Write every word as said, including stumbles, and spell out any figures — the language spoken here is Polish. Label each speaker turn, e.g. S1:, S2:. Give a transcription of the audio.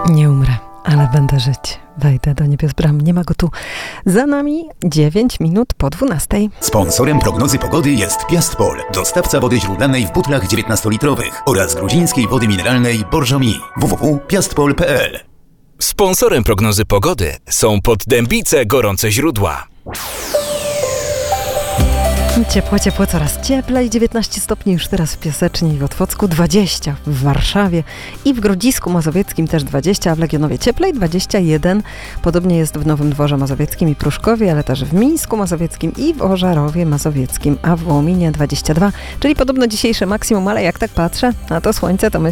S1: Nie umrę, ale będę żyć. Wejdę do niebios bram. Nie ma go tu. Za nami dziewięć minut po dwunastej.
S2: Sponsorem prognozy pogody jest Piastpol, dostawca wody źródlanej w butlach dziewiętnastolitrowych oraz gruzińskiej wody mineralnej Borżomi. w w w kropka piastpol kropka p l.
S3: Sponsorem prognozy pogody są Poddębice Gorące Źródła.
S1: Ciepło, ciepło, coraz cieplej. dziewiętnaście stopni już teraz w Piasecznie i w Otwocku, dwadzieścia w Warszawie i w Grodzisku Mazowieckim też dwadzieścia, a w Legionowie cieplej dwadzieścia jeden. Podobnie jest w Nowym Dworze Mazowieckim i Pruszkowie, ale też w Mińsku Mazowieckim i w Ożarowie Mazowieckim, a w Łominie dwadzieścia dwa, czyli podobno dzisiejsze maksimum, ale jak tak patrzę na to słońce, to myślę,